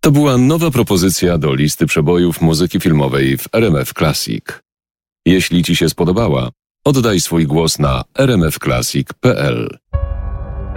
To była nowa propozycja do listy przebojów muzyki filmowej w RMF Classic. Jeśli Ci się spodobała, oddaj swój głos na rmfclassic.pl.